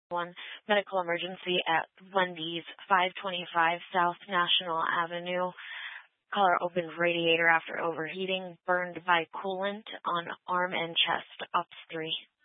One medical emergency at Wendy's, 525 South National Avenue. Caller opened radiator after overheating, burned by coolant on arm and chest. Ops 3.